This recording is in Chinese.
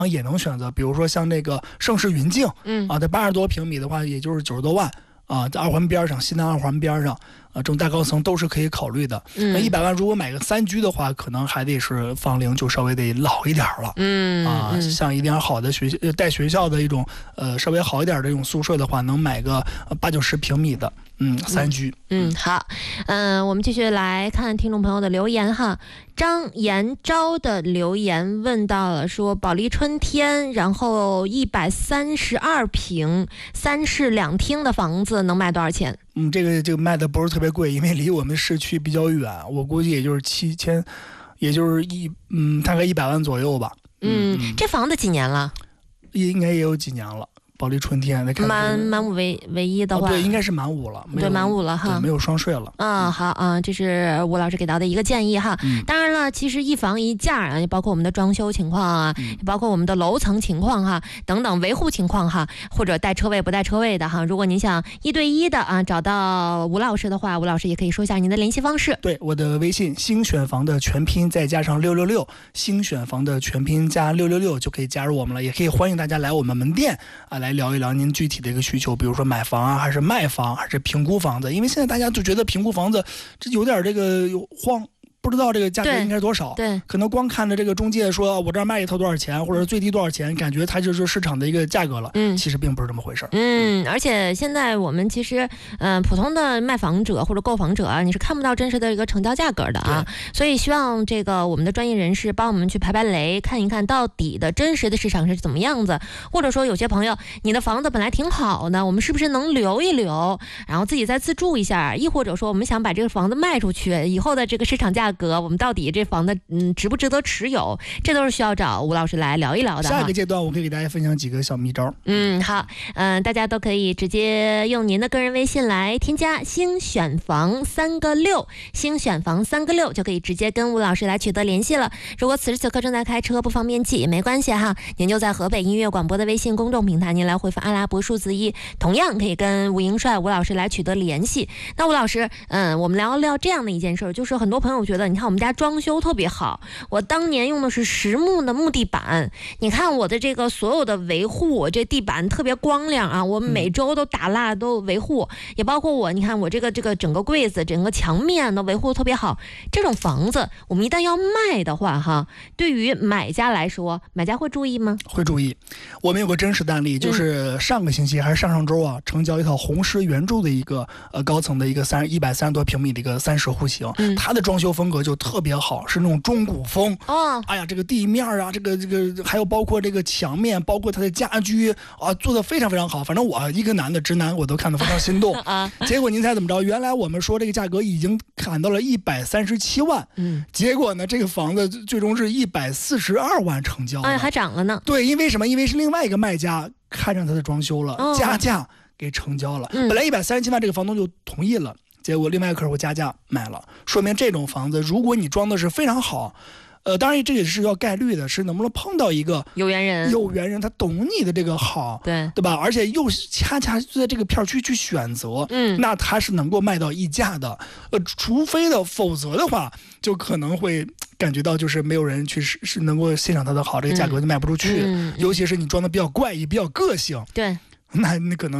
也能选择，比如说像那个盛世云境，在80多平米的话，也就是90多万啊，在二环边上，西南二环边上。这种大高层都是可以考虑的。那100万如果买个3居的话，可能还得是房龄就稍微得老一点了。像一点好的带学校的一种稍微好一点的这种宿舍的话，能买个80、90平米的3居。 好，我们继续来看听众朋友的留言哈。张延昭的留言问到了说，保利春天，然后132平3室2厅的房子能卖多少钱？ 这个卖的不是特别贵，因为离我们市区比较远，我估计也就是7000，也就是大概100万左右吧。 这房子几年了？ 应该也有几年了。保利春天满五唯一的话， 对，应该是满5了， 对，满5了哈， 没有双税了。 好这是吴老师给到的一个建议哈。当然了，其实一房一价啊，也包括我们的装修情况啊，也包括我们的楼层情况哈，等等维护情况哈，或者带车位不带车位的哈。如果您想1对1的找到吴老师的话，吴老师也可以说一下您的联系方式。 对，我的微信星选房的全拼再加上666，星选房的全拼加666就可以加入我们了，也可以欢迎大家来我们门店来聊一聊您具体的一个需求，比如说买房还是卖房还是评估房子，因为现在大家就觉得评估房子这有点这个慌，不知道这个价格应该是多少， 对， 可能光看着这个中介说我这儿卖一套多少钱，或者最低多少钱，感觉它就是市场的一个价格了。其实并不是这么回事。 而且现在我们其实普通的卖房者或者购房者啊，你是看不到真实的一个成交价格的啊，所以希望这个我们的专业人士帮我们去排雷，看一看到底的真实的市场是怎么样子，或者说有些朋友你的房子本来挺好的，我们是不是能留一留，然后自己再自住一下，亦或者说我们想把这个房子卖出去，以后的这个市场价格我们到底这房子值不值得持有，这都是需要找吴老师来聊一聊的。 下一个阶段我可以给大家分享几个小秘招。 好，大家都可以直接用您的个人微信来添加星选房3个6，星选房3个6就可以直接跟吴老师来取得联系了。如果此时此刻正在开车不方便记也没关系哈，您就在河北音乐广播的微信公众平台您来回复阿拉伯数字1，同样可以跟吴英帅吴老师来取得联系。那吴老师我们聊聊这样的一件事，就是很多朋友觉得你看我们家装修特别好，我当年用的是实木的木地板，你看我的这个所有的维护，这地板特别光亮啊，我每周都打蜡都维护，也包括我你看我这个整个柜子整个墙面都维护特别好。这种房子我们一旦要卖的话哈，对于买家来说，买家会注意吗？ 会注意。我们有个真实的案例，就是上个星期还是上周啊，成交一套红狮原著的一个高层的一个130多平米的一个3室户型，它的装修风格就特别好，是那种中古风。哎呀，这个地面啊，这个还有包括这个墙面，包括它的家居啊，做的非常非常好。反正我一个直男我都看得非常心动。结果您猜怎么着？原来我们说这个价格已经砍到了137万，结果呢，这个房子最终是142万成交。 还涨了呢。 对，因为什么？因为是另外一个卖家看上他的装修了，加价给成交了。本来137万这个房东就同意了，结果另外一个客户加价买了，说明这种房子如果你装的是非常好，当然这也是要概率的，是能不能碰到一个有缘人，他懂你的这个好，对吧？而且又恰恰在这个片区去选择，那他是能够卖到溢价的，否则的话，就可能会感觉到就是没有人去是能够欣赏它的好，这个价格就卖不出去，尤其是你装的比较怪异、比较个性，对，那可能。